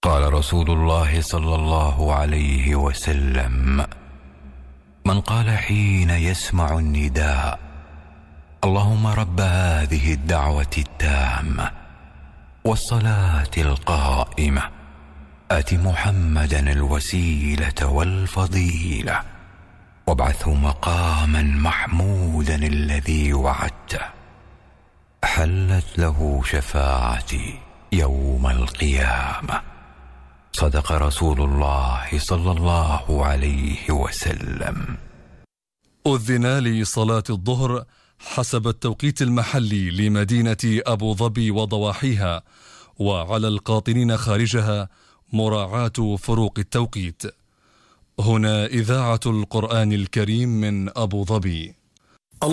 قال رسول الله صلى الله عليه وسلم: من قال حين يسمع النداء: اللهم رب هذه الدعوة التامة والصلاة القائمة آت محمدا الوسيلة والفضيلة وابعثه مقاما محمودا الذي وعدته، حلت له شفاعتي يوم القيامة. صدق رسول الله صلى الله عليه وسلم. أذن لصلاة الظهر حسب التوقيت المحلي لمدينة أبو ظبي وضواحيها، وعلى القاطنين خارجها مراعاة فروق التوقيت. هنا إذاعة القرآن الكريم من أبو ظبي.